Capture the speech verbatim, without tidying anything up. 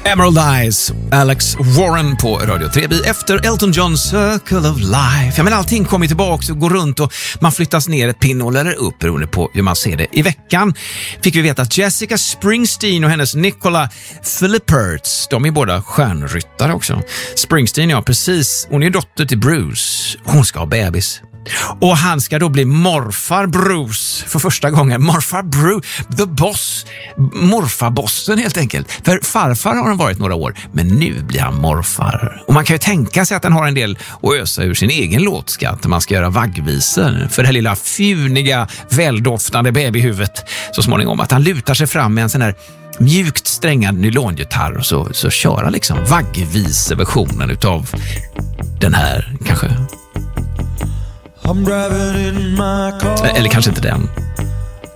Emerald Eyes, Alex Warren på Radio tre B efter Elton John's Circle of Life. Ja, men allting kommer tillbaka och går runt och man flyttas ner ett pinnhål eller upp beroende på hur man ser det. I veckan fick vi veta att Jessica Springsteen och hennes Nicola Philipperts, de är båda stjärnryttare också. Springsteen, ja precis, hon är dotter till Bruce. Hon ska ha bebis. Och han ska då bli morfar Bruce för första gången. Morfar Bruce, the boss, morfarbossen helt enkelt. För farfar har han varit några år, men nu blir han morfar. Och man kan ju tänka sig att han har en del att ösa ur sin egen låtskatt när man ska göra vaggvisor för det här lilla fjuniga, väldoftande babyhuvudet så småningom. Att han lutar sig fram med en sån här mjukt strängad nylongitarr och så, så köra liksom vaggviseversionen utav den här kanske. Eller kanske inte den.